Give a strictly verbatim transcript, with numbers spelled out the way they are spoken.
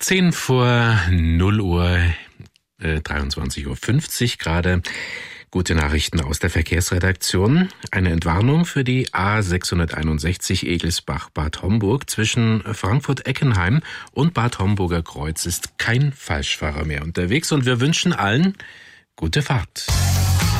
Zehn vor null Uhr, äh, dreiundzwanzig Uhr fünfzig gerade. Gute Nachrichten aus der Verkehrsredaktion. Eine Entwarnung für die A sechshunderteinundsechzig Egelsbach-Bad Homburg zwischen Frankfurt-Eckenheim und Bad Homburger Kreuz ist kein Falschfahrer mehr unterwegs und wir wünschen allen gute Fahrt.